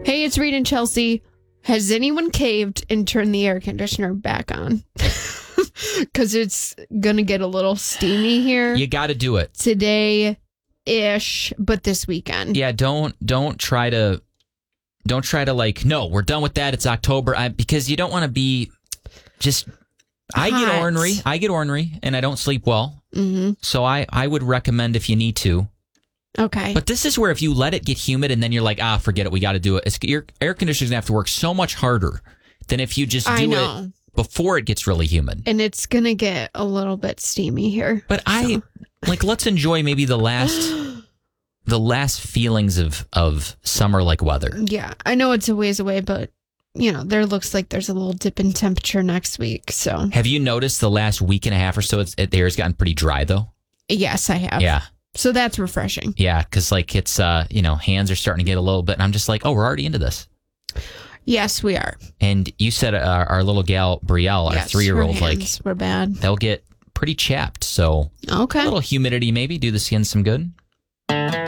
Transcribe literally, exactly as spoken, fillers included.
Hey, it's Reed and Chelsea. Has anyone caved and turned the air conditioner back on? Because it's going to get a little steamy here. You got to do it. Today-ish, but this weekend. Yeah, don't don't try to, don't try to like, no, we're done with that. It's October. I, because you don't want to be just, I Hot. get ornery. I get ornery and I don't sleep well. Mm-hmm. So I, I would recommend if you need to. Okay. But this is where if you let it get humid and then you're like, ah, forget it, we got to do it. It's, your air conditioner's going to have to work so much harder than if you just I do know. it before it gets really humid. And it's going to get a little bit steamy here. But I, so. like, let's enjoy maybe the last, the last feelings of, of summer-like weather. Yeah, I know it's a ways away, but, you know, there looks like there's a little dip in temperature next week, so. Have you noticed the last week and a half or so, it's, it, the air's gotten pretty dry, though? Yes, I have. Yeah. So that's refreshing. Yeah, because, like, it's, uh, you know, hands are starting to get a little bit, and I'm just like, oh, we're already into this. Yes, we are. And you said uh, our little gal, Brielle, yes, our three-year-old, her like, hands were bad. they'll get pretty chapped, so Okay. a little humidity maybe do the skin some good.